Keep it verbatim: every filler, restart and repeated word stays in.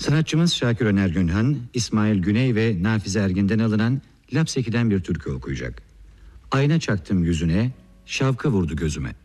Sanatçımız Şakir Öner Günhan, İsmail Güney ve Nafize Ergin'den alınan Lapseki'den bir türkü okuyacak. Ayna çaktım yüzüne, şavka vurdu gözüme.